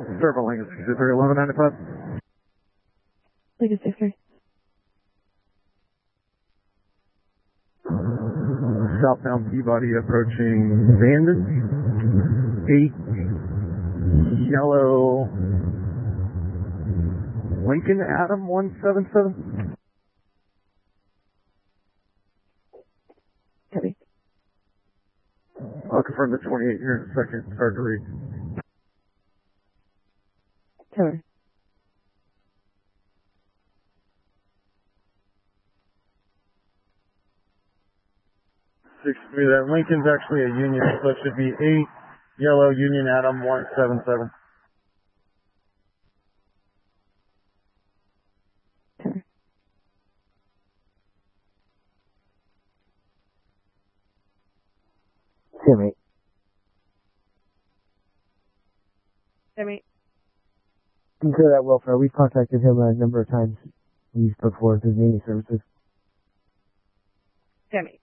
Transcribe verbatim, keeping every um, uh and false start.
Circle Lincoln six three eleven ninety-five. Lincoln six three. Southbound Peabody approaching Bandon. eight yellow Lincoln Adam one seven seven. Copy. I'll confirm the twenty-eight here in a second. It's hard to read. Tower. six three, that Lincoln's actually a Union, so it should be eight yellow Union Adam one seven seven. Tower. Tim eight. Tim eight. Consider that welfare. We've contacted him a number of times. He's put forth his Navy services. Tim eight.